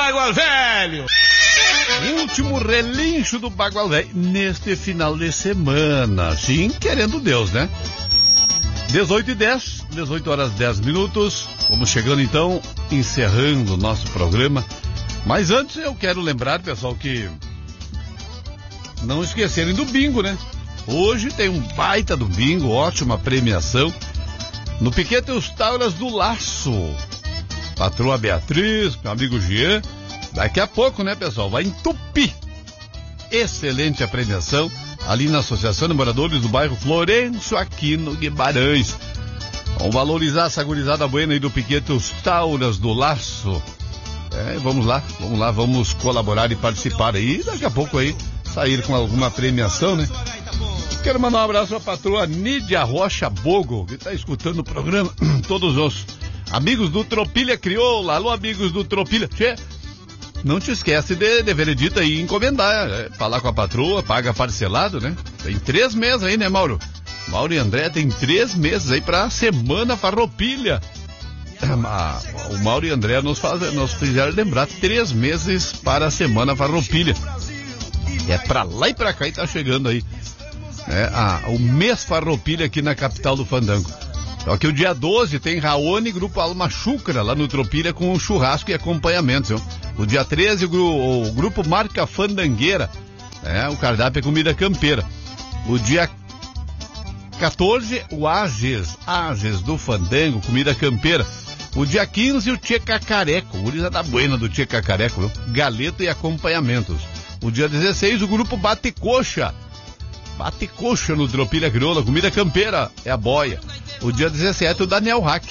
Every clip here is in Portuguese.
Bagual Velho. Último relincho do Bagual Velho neste final de semana. Sim, querendo Deus, né? 18h10, 18 horas 10 minutos. Vamos chegando então, encerrando o nosso programa. Mas antes eu quero lembrar, pessoal, que não esquecerem do bingo, né? Hoje tem um baita do bingo, ótima premiação. No Piquete os Tauras do Laço. Patroa Beatriz, meu amigo Jean. Daqui a pouco, né, pessoal? Vai entupir. Excelente a premiação ali na Associação de Moradores do bairro Florencio, aqui no Guimarães. Vamos valorizar essa gurizada buena aí do Piquete os Tauras do Laço. Vamos lá, vamos colaborar e participar aí. Daqui a pouco aí sair com alguma premiação, né? Quero mandar um abraço à patroa Nídia Rocha Bogo, que está escutando o programa. Todos os amigos do Tropilha Crioula. Alô, amigos do Tropilha. Tchê, não te esquece de veredita e encomendar. Falar com a patroa, paga parcelado, né? Tem 3 meses aí, né, Mauro? Mauro e André tem 3 meses aí pra Semana Farroupilha. O Mauro e André nos fizeram lembrar 3 meses para a Semana Farroupilha. É pra lá e pra cá e tá chegando aí. O mês Farroupilha aqui na capital do Fandango. Só que o dia 12 tem Raoni e Grupo Alma Chucra lá no Tropilha com churrasco e acompanhamento, viu? O dia 13 o Grupo Marca Fandangueira, o cardápio é comida campeira. O dia 14 o Ages do Fandango, comida campeira. O dia 15 o Tchê Cacareco, gurizada buena do Tchê Cacareco, viu? Galeto e acompanhamentos. O dia 16 o Grupo Bate Coxa no Tropilha Crioula, comida campeira, é a boia. O dia 17 o Daniel Hack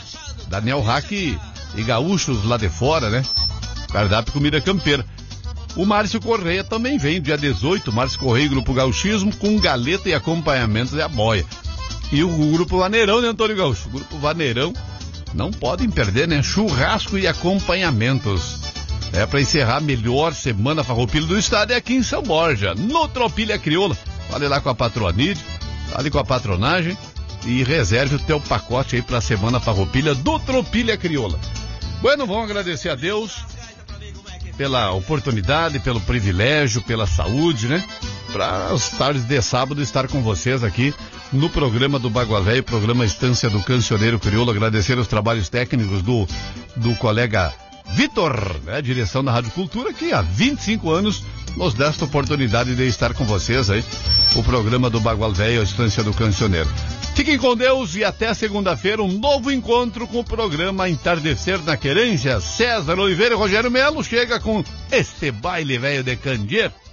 e gaúchos lá de fora, né? Cardápio comida campeira. O Márcio Correia também vem, dia 18, Márcio Correia e Grupo Gauchismo com galeta e acompanhamentos, é a boia. E o Grupo Vaneirão, né, Antônio Gaúcho? O Grupo Vaneirão, não podem perder, né? Churrasco e acompanhamentos. Para encerrar a melhor Semana Farroupilha do estado é aqui em São Borja, no Tropilha Crioula. Fale lá com a patroa Nid, fale com a patronagem e reserve o teu pacote aí pra Semana Farroupilha do Tropilha Crioula. Bueno, vamos agradecer a Deus pela oportunidade, pelo privilégio, pela saúde, né? Para as tardes de sábado estar com vocês aqui no programa do Bagual Velho, programa Estância do Cancioneiro Crioulo. Agradecer os trabalhos técnicos do colega Vitor, né? Direção da Rádio Cultura, que há 25 anos nos dá esta oportunidade de estar com vocês aí, o programa do Bagual Velho, a Estância do Cancioneiro. Fiquem com Deus e até segunda-feira, um novo encontro com o programa Entardecer na Querência. César Oliveira e Rogério Melo chega com este baile velho de Candeeiro.